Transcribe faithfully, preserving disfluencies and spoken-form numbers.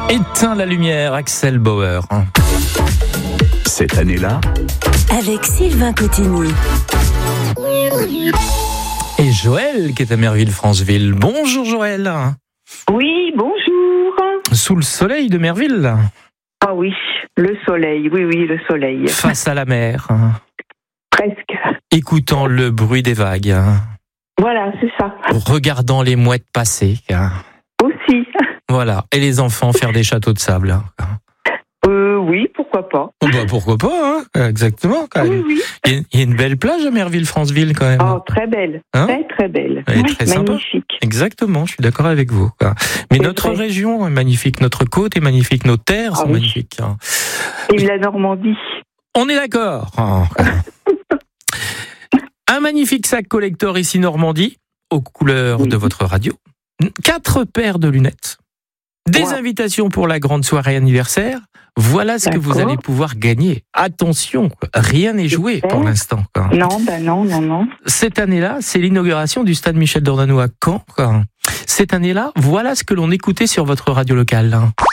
Éteins la lumière, Axel Bauer. Cette année-là, avec Sylvain Cotigny. Et Joël qui est à Merville-Franceville. Bonjour Joël. Oui, bonjour. Sous le soleil de Merville. Ah oui, le soleil, oui, oui, le soleil. Face à la mer. Presque. Écoutant le bruit des vagues. Voilà, c'est ça. Regardant les mouettes passer. Aussi. Voilà. Et les enfants faire des châteaux de sable. Euh, oui, pourquoi pas. Oh bah pourquoi pas, hein. Exactement. Quand même. Oui, oui. Il y a- il y a une belle plage à Merville-Franceville quand même. Oh, très belle. Hein Très, très belle. Elle est Oui, très sympa. magnifique. Exactement, je suis d'accord avec vous. quoi. Mais C'est notre vrai. région est magnifique, notre côte est magnifique, nos terres Ah sont oui. magnifiques. hein. Et la Normandie. On est d'accord. Ah. Un magnifique sac collector ici Normandie, aux couleurs Oui. de votre radio. Quatre paires de lunettes. Des Wow. invitations pour la grande soirée anniversaire. Voilà ce que vous D'accord. allez pouvoir gagner. Attention, rien n'est joué Super. pour l'instant. quoi. Non, ben non, non, non. Cette année-là, c'est l'inauguration du stade Michel Dornano à Caen. quoi. Cette année-là, voilà ce que l'on écoutait sur votre radio locale.